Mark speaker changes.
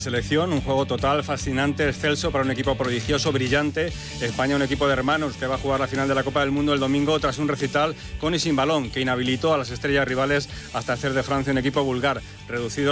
Speaker 1: Selección, un juego total, fascinante, excelso para un equipo prodigioso, brillante. España, un equipo de hermanos que va a jugar la final de la Copa del Mundo el domingo tras un recital con y sin balón que inhabilitó a las estrellas rivales hasta hacer de Francia un equipo vulgar, reducido